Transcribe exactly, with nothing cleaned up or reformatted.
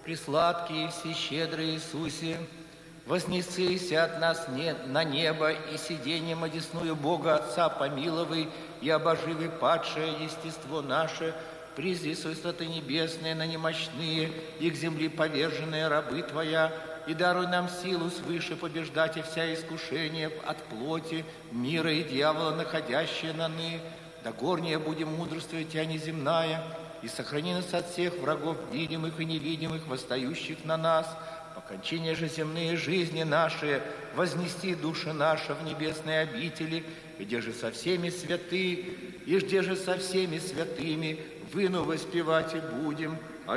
Пресладкий и всещедрый Иисусе, вознесися от нас не, на небо и сиденьем одесную Бога Отца помиловый и обоживый падшее естество наше, призи святоты небесные на немощные и к земле поверженные рабы Твоя, и даруй нам силу свыше побеждать и вся искушения от плоти, мира и дьявола, находящие на ны, да горнее будем мудрствовать, а не земная, и сохрани нас от всех врагов видимых и невидимых, восстающих на нас. По кончине же земные жизни наши вознести души наши в небесные обители, где же со всеми святы, и где же со всеми святыми выну воспевать и будем,